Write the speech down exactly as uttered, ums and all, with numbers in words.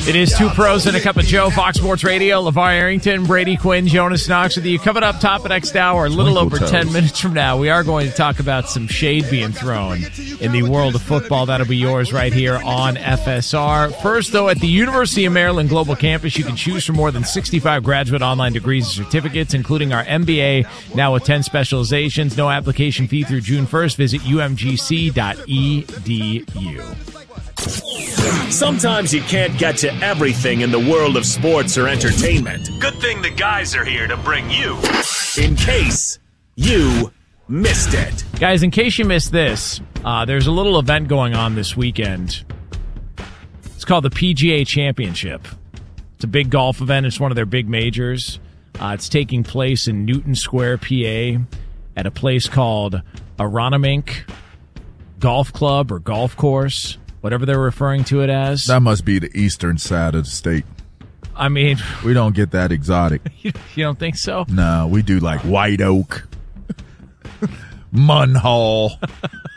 It is Two Pros and a Cup of Joe, Fox Sports Radio. LeVar Arrington, Brady Quinn, Jonas Knox with you. Coming up top of next hour, a little over ten minutes from now, we are going to talk about some shade being thrown in the world of football. That'll be yours right here on F S R. First, though, at the University of Maryland Global Campus, you can choose from more than sixty-five graduate online degrees and certificates, including our M B A, now with ten specializations. No application fee through June first. Visit U M G C dot E D U. Sometimes you can't get to everything in the world of sports or entertainment. Good thing the guys are here to bring you, in case you missed it. Guys, in case you missed this, uh, there's a little event going on this weekend. It's called the P G A Championship. It's a big golf event. It's one of their big majors. Uh, it's taking place in Newton Square, P A, at a place called Aronimink Golf Club or Golf Course, whatever they're referring to it as. That must be the eastern side of the state. I mean, we don't get that exotic. You, you don't think so? No, we do like White Oak, Munhall.